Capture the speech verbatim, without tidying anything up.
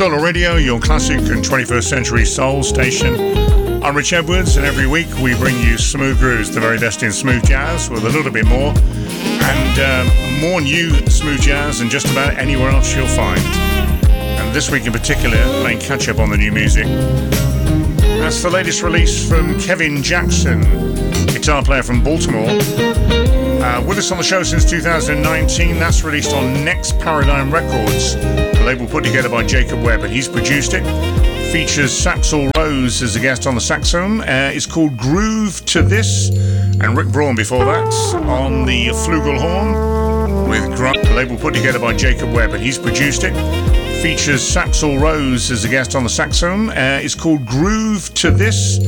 Solar Radio, your classic and twenty-first century soul station. I'm Rich Edwards, and every week we bring you smooth grooves, the very best in smooth jazz, with a little bit more, and uh, more new smooth jazz than just about anywhere else you'll find. And this week in particular, playing catch-up on the new music. That's the latest release from Kevin Jackson, guitar player from Baltimore. Uh, with us on the show since two thousand nineteen, that's released on Next Paradigm Records, a label put together by Jacob Webb, and he's produced it. Features Saxel Rose as a guest on the saxophone. Uh, it's called Groove to This, and Rick Braun before that on the flugelhorn with Grunt, a label put together by Jacob Webb, and he's produced it. Features Saxel Rose as a guest on the saxophone. Uh, it's called Groove to This,